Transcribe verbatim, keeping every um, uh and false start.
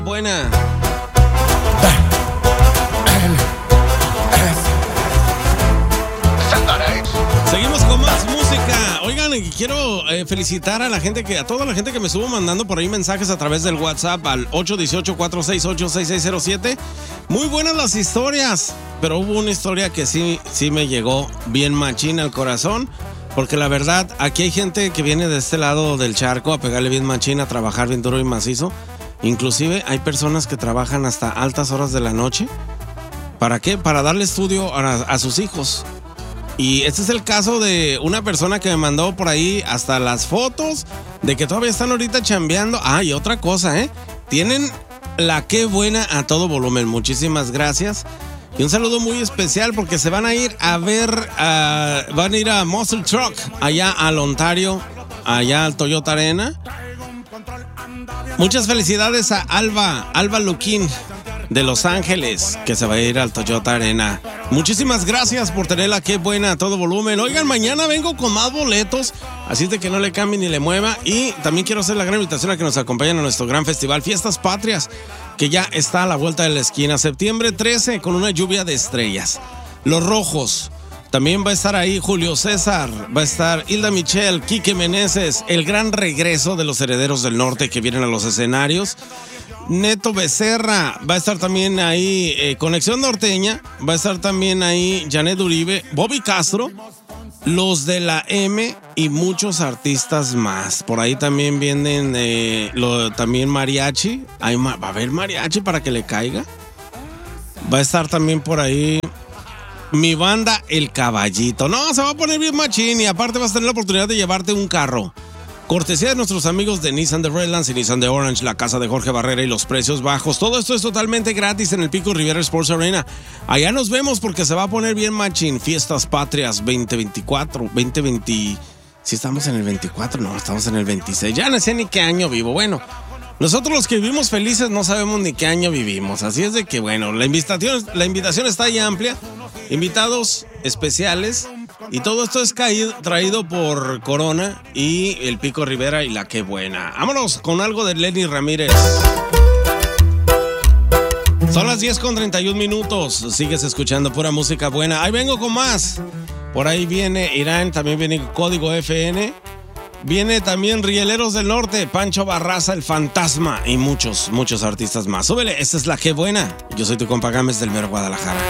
Buena. Seguimos con más música. Oigan, quiero eh, felicitar a la gente que, a toda la gente que me estuvo mandando por ahí mensajes a través del WhatsApp al ocho uno ocho, cuatro seis ocho, seis seis cero siete. Muy buenas las historias, pero hubo una historia que sí, sí me llegó bien machina al corazón, porque la verdad, aquí hay gente que viene de este lado del charco a pegarle bien machina, a trabajar bien duro y macizo. Inclusive hay personas que trabajan hasta altas horas de la noche. ¿Para qué? Para darle estudio a, a sus hijos. Y este es el caso de una persona que me mandó por ahí hasta las fotos de que todavía están ahorita chambeando. Ah, y otra cosa, ¿eh? Tienen la qué buena a todo volumen. Muchísimas gracias. Y un saludo muy especial porque se van a ir a ver, uh, van a ir a Muscle Truck, allá al Ontario, allá al Toyota Arena. Muchas felicidades a Alba, Alba Luquín de Los Ángeles, que se va a ir al Toyota Arena. Muchísimas gracias por tenerla, qué buena a todo volumen. Oigan, mañana vengo con más boletos, así de que no le cambie ni le mueva. Y también quiero hacer la gran invitación a que nos acompañen a nuestro gran festival Fiestas Patrias, que ya está a la vuelta de la esquina, septiembre trece, con una lluvia de estrellas. Los Rojos. También va a estar ahí Julio César, va a estar Hilda Michelle, Quique Meneses, el gran regreso de los Herederos del Norte que vienen a los escenarios. Neto Becerra, va a estar también ahí eh, Conexión Norteña, va a estar también ahí Janet Uribe, Bobby Castro, los de la M y muchos artistas más. Por ahí también vienen eh, lo, también mariachi, hay, va a haber mariachi para que le caiga. Va a estar también por ahí mi banda El Caballito. No, se va a poner bien machín y aparte vas a tener la oportunidad de llevarte un carro. Cortesía de nuestros amigos de Nissan de Redlands y Nissan de Orange, la casa de Jorge Barrera y los precios bajos. Todo esto es totalmente gratis en el Pico Rivera Sports Arena. Allá nos vemos porque se va a poner bien machín. Fiestas Patrias veinte veinticuatro, veinte veinte. Si estamos en el veinticuatro, no, estamos en el veintiséis. Ya no sé ni qué año vivo. Bueno, nosotros los que vivimos felices no sabemos ni qué año vivimos. Así es de que, bueno, la invitación, la invitación está ahí amplia. Invitados especiales. Y todo esto es caído, traído por Corona y el Pico Rivera y la qué buena. Vámonos con algo de Lenny Ramírez. Son las diez con treinta y un minutos. Sigues escuchando pura música buena. Ahí vengo con más. Por ahí viene Irán, también viene Código F N. Viene también Rieleros del Norte, Pancho Barraza, El Fantasma y muchos, muchos artistas más. Súbele, esta es la qué buena. Yo soy tu compa Gámez del Mero Guadalajara.